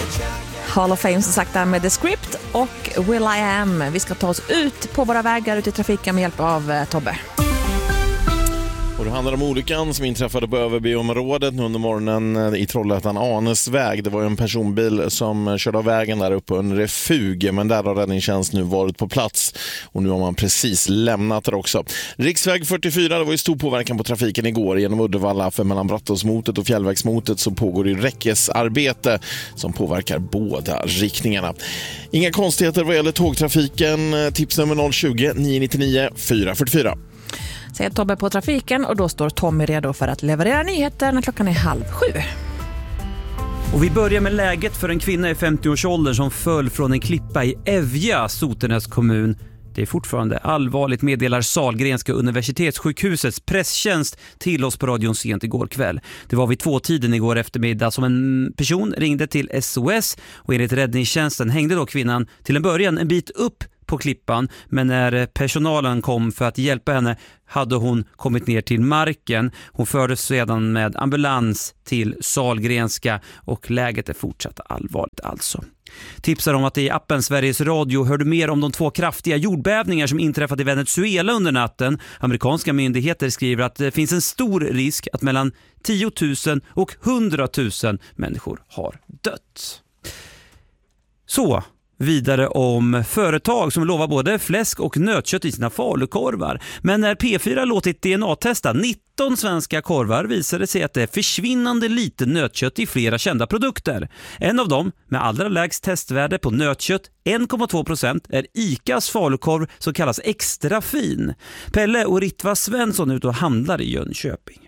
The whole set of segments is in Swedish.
Hall of Fame som sagt där med The Script och Will I Am. Vi ska ta oss ut på våra vägar ut i trafiken med hjälp av Tobbe. Och det handlar om olyckan som inträffade på Överbyområdet under morgonen i Trollhättan-Arnäsväg. Det var en personbil som körde av vägen där uppe under refug, men där har räddningstjänst nu varit på plats och nu har man precis lämnat det också. Riksväg 44, det var ju stor påverkan på trafiken igår genom Uddevalla, för mellan Brattåsmotet och Fjällvägsmotet så pågår det räckesarbete som påverkar båda riktningarna. Inga konstigheter vad gäller tågtrafiken. Tips nummer 020 999 444. Säger Tobbe på trafiken och då står Tommy redo för att leverera nyheter när klockan är 6:30. Och vi börjar med läget för en kvinna i 50-årsåldern som föll från en klippa i Evja, Sotenäs kommun. Det är fortfarande allvarligt, meddelar Sahlgrenska universitetssjukhusets presstjänst till oss på radion sent igår kväll. Det var vid 2-tiden igår eftermiddag som en person ringde till SOS och enligt räddningstjänsten hängde då kvinnan till en början en bit upp på klippan, men när personalen kom för att hjälpa henne hade hon kommit ner till marken. Hon fördes sedan med ambulans till Sahlgrenska och läget är fortsatt allvarligt alltså. Tipsar om att i appen Sveriges Radio hör du mer om de 2 kraftiga jordbävningar som inträffat i Venezuela under natten. Amerikanska myndigheter skriver att det finns en stor risk att mellan 10 000 och 100 000 människor har dött. Så vidare om företag som lovar både fläsk och nötkött i sina falukorvar. Men när P4 låtit DNA-testa 19 svenska korvar visade sig att det är försvinnande lite nötkött i flera kända produkter. En av dem med allra lägst testvärde på nötkött, 1,2%, är ICAs falukorv som kallas extra fin. Pelle och Ritva Svensson ut och handlar i Jönköping.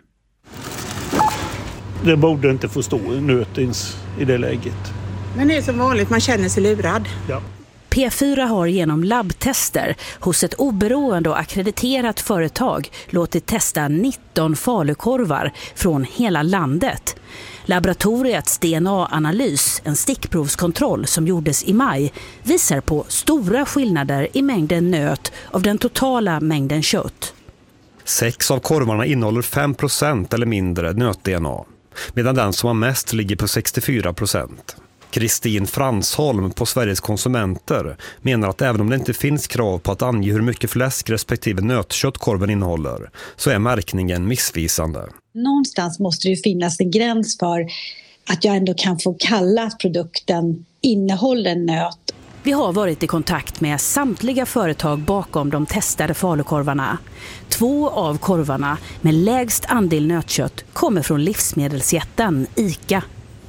Det borde inte få stå nötins i det läget. Men det är som vanligt, man känner sig lurad. Ja. P4 har genom labbtester hos ett oberoende och akkrediterat företag låtit testa 19 falukorvar från hela landet. Laboratoriets DNA-analys, en stickprovskontroll som gjordes i maj, visar på stora skillnader i mängden nöt av den totala mängden kött. 6 av korvarna innehåller 5% eller mindre nöt-DNA, medan den som har mest ligger på 64%. Kristin Fransholm på Sveriges konsumenter menar att även om det inte finns krav på att ange hur mycket fläsk respektive nötkött korven innehåller så är märkningen missvisande. Någonstans måste det ju finnas en gräns för att jag ändå kan få kalla att produkten innehåller nöt. Vi har varit i kontakt med samtliga företag bakom de testade falukorvarna. 2 av korvarna med lägst andel nötkött kommer från livsmedelsjätten ICA.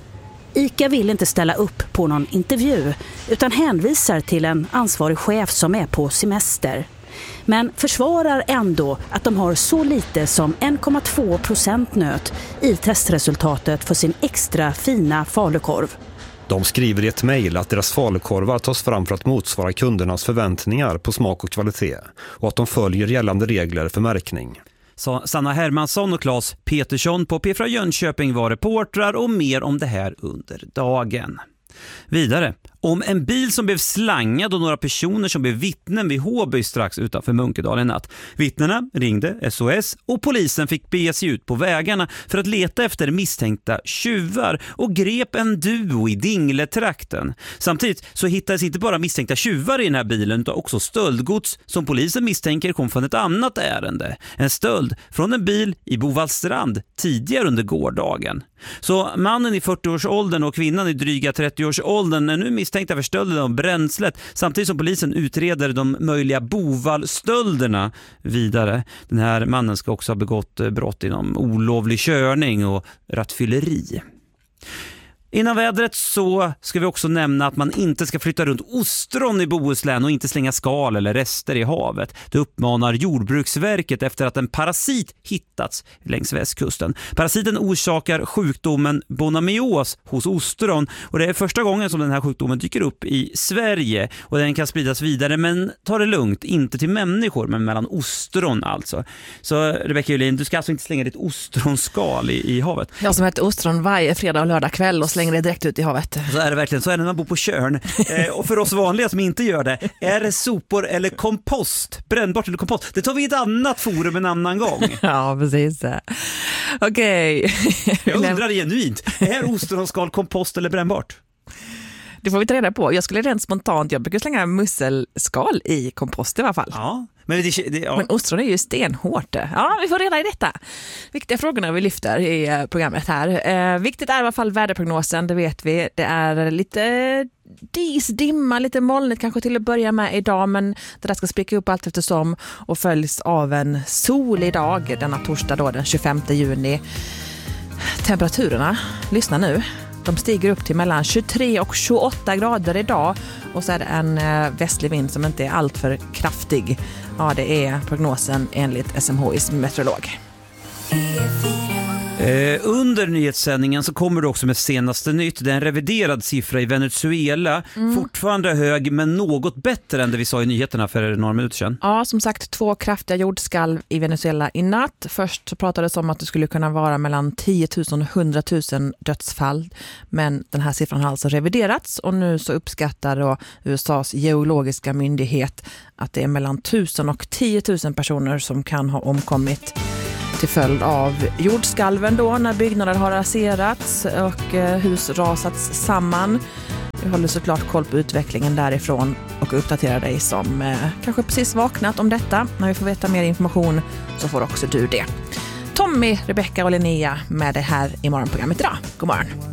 ICA vill inte ställa upp på någon intervju utan hänvisar till en ansvarig chef som är på semester. Men försvarar ändå att de har så lite som 1,2% nöt i testresultatet för sin extra fina falukorv. De skriver i ett mejl att deras falukorvar tas fram för att motsvara kundernas förväntningar på smak och kvalitet och att de följer gällande regler för märkning. Sanna Hermansson och Claes Petersson på P4 Jönköping var reportrar och mer om det här under dagen. Vidare, om en bil som blev slangad och några personer som blev vittnen vid Håby strax utanför Munkedal i natt. Vittnena ringde SOS och polisen fick bege sig ut på vägarna för att leta efter misstänkta tjuvar och grep en duo i Dingletrakten. Samtidigt så hittades inte bara misstänkta tjuvar i den här bilen utan också stöldgods som polisen misstänker kom från ett annat ärende. En stöld från en bil i Bovallstrand tidigare under gårdagen. Så mannen i 40-årsåldern och kvinnan i dryga 30-årsåldern är nu misstänkta för stölden av bränslet samtidigt som polisen utreder de möjliga Bovallstölderna vidare. Den här mannen ska också ha begått brott inom olovlig körning och rattfylleri. Innan vädret så ska vi också nämna att man inte ska flytta runt ostron i Bohuslän och inte slänga skal eller rester i havet. Det uppmanar Jordbruksverket efter att en parasit hittats längs västkusten. Parasiten orsakar sjukdomen bonamios hos ostron och det är första gången som den här sjukdomen dyker upp i Sverige och den kan spridas vidare, men ta det lugnt, inte till människor men mellan ostron alltså. Så Rebecka Julin, du ska alltså inte slänga ditt ostronskal i havet. Jag som äter ostron varje fredag och lördag kväll och slänger det direkt ut i havet. Så är det verkligen, så är det när man bor på Tjörn. Och för oss vanliga som inte gör det, är det sopor eller kompost? Brännbart eller kompost? Det tar vi i ett annat forum en annan gång. Ja, precis. Okej. Jag undrar genuint, är ostronskal kompost eller brännbart? Det får vi ta reda på. Jag skulle rent spontant, jag brukar slänga musselskal i kompost i alla fall. Ja, men, men ostron är ju stenhårt. Ja, vi får reda i detta. Viktiga frågorna vi lyfter i programmet här. Viktigt är i alla fall väderprognosen, det vet vi. Det är lite dimma, lite molnigt kanske till att börja med idag, men det där ska spricka upp allt eftersom och följs av en solig dag denna torsdag då, den 25 juni. Temperaturerna, lyssna nu, de stiger upp till mellan 23 och 28 grader idag och så är det en västlig vind som inte är alltför kraftig. Ja, det är prognosen enligt SMHIs meteorolog. Under nyhetssändningen så kommer det också med senaste nytt. Det är en reviderad siffra i Venezuela. Fortfarande hög, men något bättre än det vi sa i nyheterna för några minuter sedan. Ja, som sagt 2 kraftiga jordskalv i Venezuela i natt. Först så pratades det om att det skulle kunna vara mellan 10 000 och 100 000 dödsfall. Men den här siffran har alltså reviderats och nu så uppskattar då USAs geologiska myndighet att det är mellan 1000 och 10 000 personer som kan ha omkommit till följd av jordskalven då, när byggnader har raserats och hus rasats samman. Vi håller såklart koll på utvecklingen därifrån och uppdaterar dig som kanske precis vaknat om detta. När vi får veta mer information så får också du det. Tommy, Rebecca och Linnea med det här i morgonprogrammet idag. God morgon!